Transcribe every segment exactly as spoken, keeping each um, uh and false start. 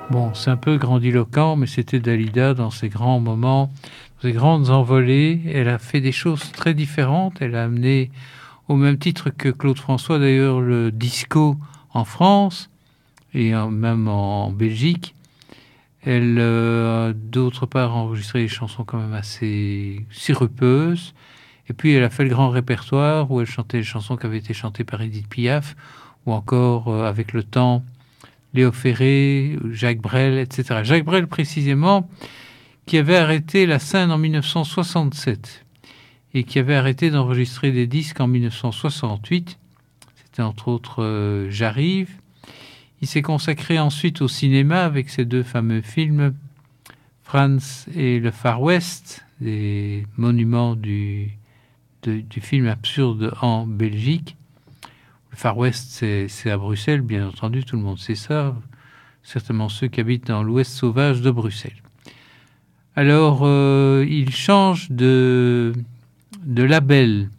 Bon, c'est un peu grandiloquent, mais c'était Dalida dans ses grands moments, ses grandes envolées. Elle a fait des choses très différentes. Elle a amené, au même titre que Claude François d'ailleurs, le disco en France et en, même en Belgique. Elle euh, a d'autre part enregistré des chansons quand même assez sirupeuses. Et puis elle a fait le grand répertoire où elle chantait les chansons qui avaient été chantées par Édith Piaf, ou encore euh, avec le temps Léo Ferré, Jacques Brel, et cetera. Jacques Brel précisément, qui avait arrêté la scène en mille neuf cent soixante-sept et qui avait arrêté d'enregistrer des disques en mille neuf cent soixante-huit. C'était entre autres euh, J'arrive. Il s'est consacré ensuite au cinéma avec ses deux fameux films, Franz et le Far West, des monuments du, de, du film absurde en Belgique. Le Far West, c'est, c'est à Bruxelles, bien entendu, tout le monde sait ça. Certainement ceux qui habitent dans l'ouest sauvage de Bruxelles. Alors, euh, il change de, de label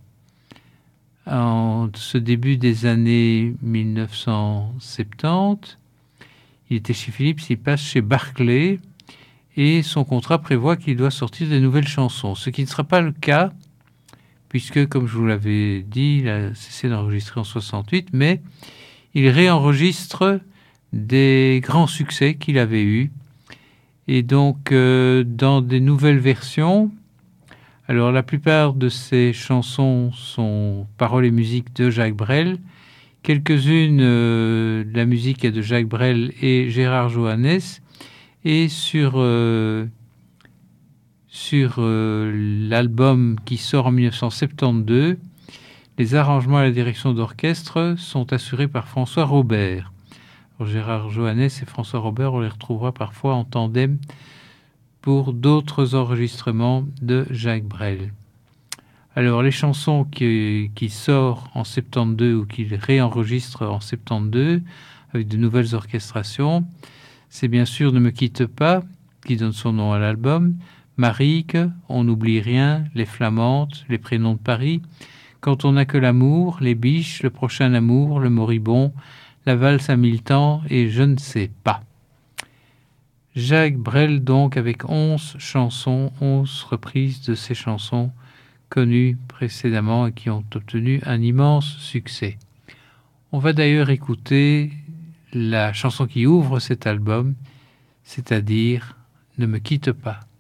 en ce début des années mille neuf cent soixante-dix. Il était chez Philips, il passe chez Barclay et son contrat prévoit qu'il doit sortir des nouvelles chansons, ce qui ne sera pas le cas puisque, comme je vous l'avais dit, il a cessé d'enregistrer en soixante-huit, mais il réenregistre des grands succès qu'il avait eus. Et donc, euh, dans des nouvelles versions, alors la plupart de ces chansons sont paroles et musique de Jacques Brel. Quelques-unes, euh, la musique est de Jacques Brel et Gérard Johannes. Et sur, euh, sur euh, l'album qui sort en mille neuf cent soixante-douze, les arrangements à la direction d'orchestre sont assurés par François Robert. Alors, Gérard Johannes et François Robert, on les retrouvera parfois en tandem pour d'autres enregistrements de Jacques Brel. Alors, les chansons qui, qui sortent en soixante-douze ou qu'il réenregistre en soixante-douze avec de nouvelles orchestrations, c'est bien sûr Ne me quitte pas, qui donne son nom à l'album, Marique, On n'oublie rien, Les Flamandes, Les prénoms de Paris, Quand on n'a que l'amour, Les biches, Le prochain amour, Le moribond, La valse à mille temps et Je ne sais pas. Jacques Brel donc avec onze chansons, onze reprises de ses chansons connues précédemment et qui ont obtenu un immense succès. On va d'ailleurs écouter la chanson qui ouvre cet album, c'est-à-dire Ne me quitte pas.